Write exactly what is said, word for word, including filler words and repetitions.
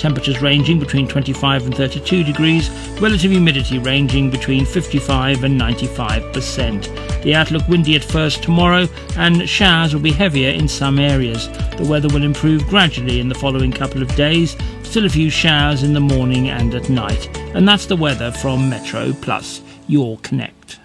Temperatures ranging between twenty-five and thirty-two degrees, relative humidity ranging between fifty-five and ninety-five percent. The outlook windy at first tomorrow, and showers will be heavier in some areas. The weather will improve gradually in the following couple of days, still a few showers in the morning and at night. And that's the weather from Metro Plus, your connect.